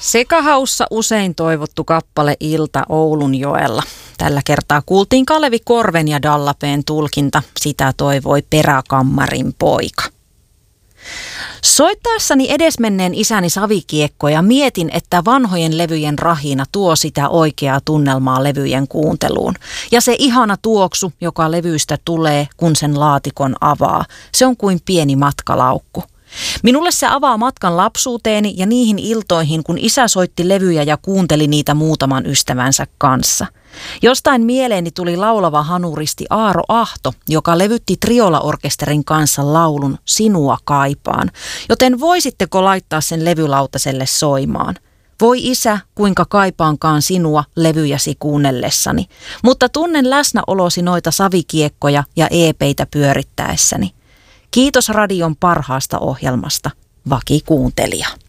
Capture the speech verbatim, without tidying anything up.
Sekahaussa usein toivottu kappale Ilta Oulunjoella. Tällä kertaa kuultiin Kalevi Korven ja Dallapeen tulkinta. Sitä toivoi Peräkammarin poika. Soittaessani edesmenneen isäni savikiekkoja mietin, että vanhojen levyjen rahina tuo sitä oikeaa tunnelmaa levyjen kuunteluun. Ja se ihana tuoksu, joka levyistä tulee, kun sen laatikon avaa, se on kuin pieni matkalaukku. Minulle se avaa matkan lapsuuteeni ja niihin iltoihin, kun isä soitti levyjä ja kuunteli niitä muutaman ystävänsä kanssa. Jostain mieleeni tuli laulava hanuristi Aaro Ahto, joka levytti Triola-orkesterin kanssa laulun Sinua kaipaan, joten voisitteko laittaa sen levylautaselle soimaan? Voi isä, kuinka kaipaankaan sinua levyjäsi kuunnellessani, mutta tunnen läsnäolosi noita savikiekkoja ja eepeitä pyörittäessäni. Kiitos radion parhaasta ohjelmasta, vakikuuntelija.